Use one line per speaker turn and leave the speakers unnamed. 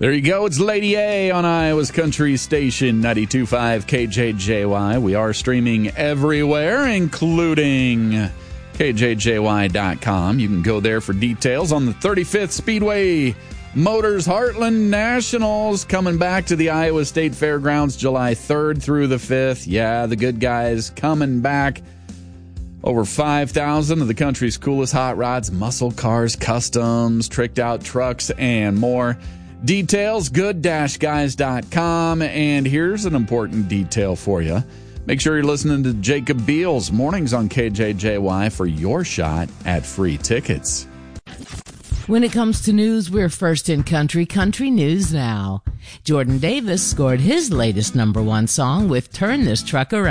There you go. It's Lady A on Iowa's Country Station, 92.5 KJJY. We are streaming everywhere, including KJJY.com. You can go there for details on the 35th Speedway Motors Heartland Nationals coming back to the Iowa State Fairgrounds July 3rd through the 5th. Yeah, the good guys coming back. Over 5,000 of the country's coolest hot rods, muscle cars, customs, tricked out trucks, and more. Details, good-guys.com. And here's an important detail for you. Make sure you're listening to Jacob Beals mornings on KJJY for your shot at free tickets.
When it comes to news, we're first in country news now. Jordan Davis scored his latest #1 song with Turn This Truck Around.